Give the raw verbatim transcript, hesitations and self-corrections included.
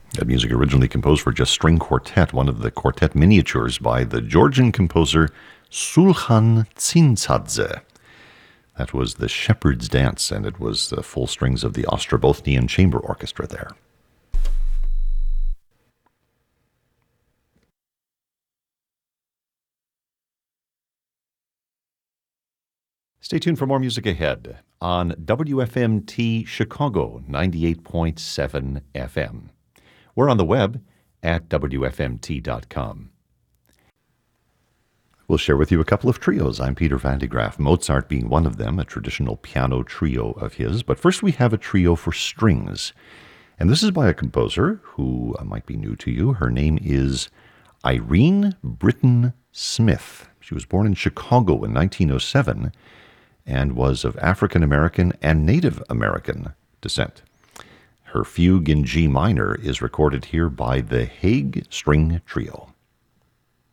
That music originally composed for just string quartet, one of the quartet miniatures by the Georgian composer Sulhan Tsintzadze. That was the Shepherd's Dance, and it was the full strings of the Ostrobothnian Chamber Orchestra there. Stay tuned for more music ahead on W F M T Chicago ninety-eight point seven F M. We're on the web at W F M T dot com. We'll share with you a couple of trios. I'm Peter Van de Graaff, Mozart being one of them, a traditional piano trio of his. But first we have a trio for strings. And this is by a composer who might be new to you. Her name is Irene Britton Smith. She was born in Chicago in nineteen oh seven and was of African American and Native American descent. Her fugue in G minor is recorded here by the Hague String Trio.